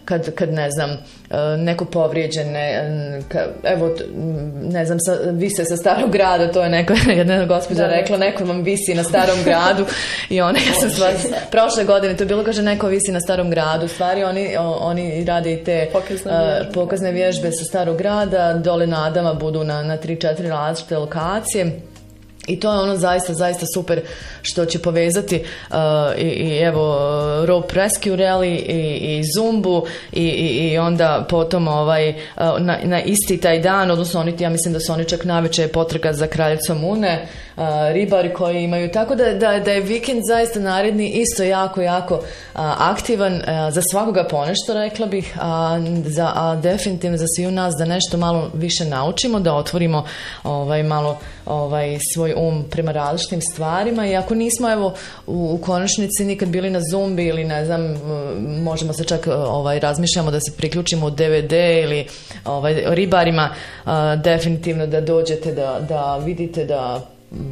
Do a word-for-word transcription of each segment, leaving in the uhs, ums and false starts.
kad, kad ne znam, neko povrijeđen, ne, evo, ne znam, sa, vise sa Starog grada, to je neko, jedna gospođa rekla, neko vam visi na Starom gradu i ona, ja sam stvar, prošle godine to je bilo, kaže, neko visi na Starom gradu, stvari oni, oni rade i te pokazne vježbe, pokazne vježbe sa Starog grada, dole na Adama budu na, na tri četiri različite lokacije. I to je ono zaista, zaista super što će povezati uh, i, i evo rope rescue rally i, i zumbu i, i, i onda potom ovaj, uh, na, na isti taj dan, odnosno oni, ja mislim da su oni čak navečer potraga za kraljicom Une, uh, ribari koji imaju, tako da, da, da je vikend zaista naredni isto jako, jako uh, aktivan, uh, za svakoga ponešto, rekla bih, a, za, a definitivno za svi u nas da nešto malo više naučimo, da otvorimo ovaj, malo ovaj, svoj um prema različitim stvarima i ako nismo evo u, u konačnici nikad bili na zumbi ili ne znam, možemo se čak ovaj, razmišljamo da se priključimo u D V D ili ovaj, ribarima, uh, definitivno da dođete da, da vidite, da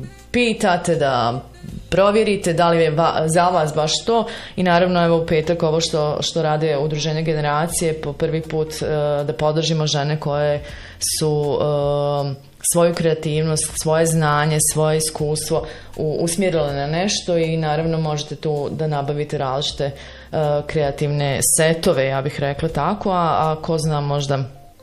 pitate, da provjerite da li je va, za vas baš to i naravno evo u petak ovo što, što rade Udruženje generacije po prvi put uh, da podržimo žene koje su uh, svoju kreativnost, svoje znanje, svoje iskustvo usmjerile na nešto i naravno možete tu da nabavite različite uh, kreativne setove, ja bih rekla tako, a, a ko zna možda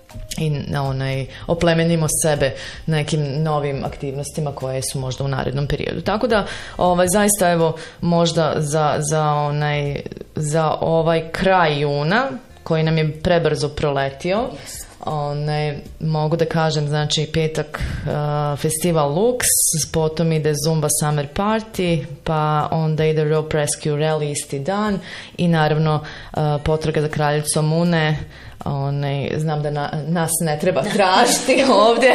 i onaj, oplemenimo sebe nekim novim aktivnostima koje su možda u narednom periodu. Tako da ovaj, zaista evo možda za, za, onaj, za ovaj kraj juna koji nam je prebrzo proletio, yes. One, mogu da kažem, znači petak uh, festival Lux, potom ide Zumba Summer Party, pa onda ide Rope Rescue Rally isti dan i naravno uh, potraga za kraljicom Une. One, znam da na, nas ne treba tražiti ovdje,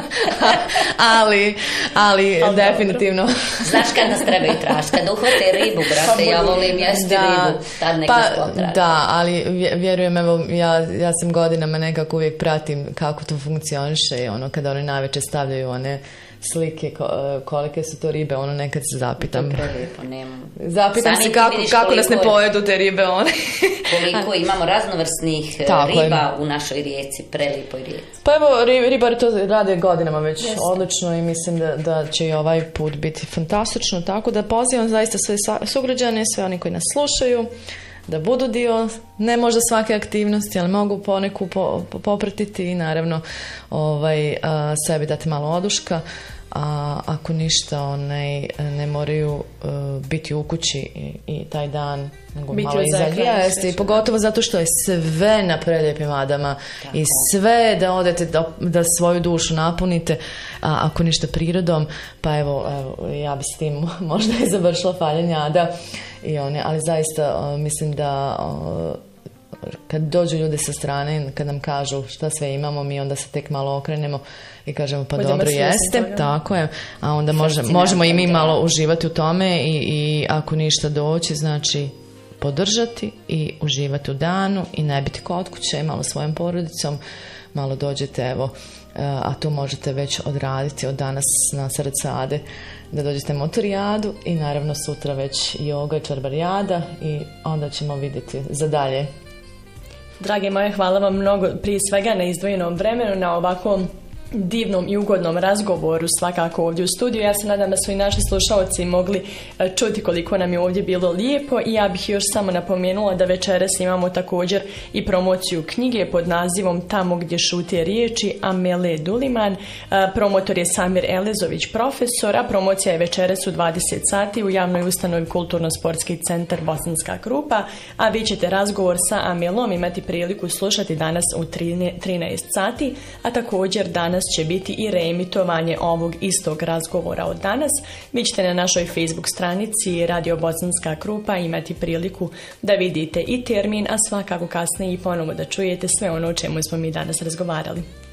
ali, ali, ali definitivno. Dobro. Znaš kad nas trebaju tražiti? Kad uhvate ribu, brate, ja volim jesti da, ribu, tad nek pa, nas potraži. Da, ali vjerujem, evo, ja, ja sam godinama nekako uvijek pratim kako to funkcioniše i ono, kada oni najveće stavljaju one slike kolike su to ribe, ono nekad se zapitam. To je prelijepo, nemam. Zapitam se kako, kako nas ne pojedu te ribe one. Koliko imamo raznovrsnih tako riba je. U našoj rijeci, prelijepoj rijeci. Pa evo, ribari to rade godinama već Jeste. Odlično i mislim da, da će i ovaj put biti fantastično, tako da pozivam zaista sve sugrađane, sve oni koji nas slušaju, da budu dio, ne možda svake aktivnosti, ali mogu poneku po, po, popratiti i naravno ovaj, a, sebi dati malo oduška, a ako ništa onaj, ne moraju uh, biti u kući i, i taj dan nego biti malo izađe i pogotovo zato što je sve na prelijepim Adama tako. I sve da odete da, da svoju dušu napunite, a ako ništa prirodom, pa evo, evo ja bi s tim možda i završila faljenje Ada i one, ali zaista uh, mislim da uh, kad dođu ljudi sa strane, kad nam kažu šta sve imamo, mi onda se tek malo okrenemo i kažemo pa Budemo dobro jeste, toga. Tako je, a onda može, možemo i mi malo uživati u tome i, i ako ništa doći, znači podržati i uživati u danu i ne biti kod kuće, malo svojom porodicom, malo dođete evo, a to možete već odraditi od danas na sred Ade, da dođete motorijadu i naravno sutra već joga i čarbarijada i onda ćemo vidjeti za dalje. Drage moje, hvala vam mnogo prije svega na izdvojenom vremenu, na ovakvom divnom i ugodnom razgovoru svakako ovdje u studiju. Ja se nadam da su i naši slušalci mogli čuti koliko nam je ovdje bilo lijepo i ja bih još samo napomenula da večeras imamo također i promociju knjige pod nazivom Tamo gdje šute riječi Amele Duliman. Promotor je Samir Elezović, profesor, a promocija je večeras u dvadeset sati u javnoj ustanovi Kulturno-sportski centar Bosanska Krupa, a vi ćete razgovor sa Amelom imati priliku slušati danas u trinaest sati, a također danas će biti i reemitovanje ovog istog razgovora od danas. Vi ćete na našoj Facebook stranici Radio Bosanska Krupa imati priliku da vidite i termin, a svakako kasnije i ponovo da čujete sve ono o čemu smo mi danas razgovarali.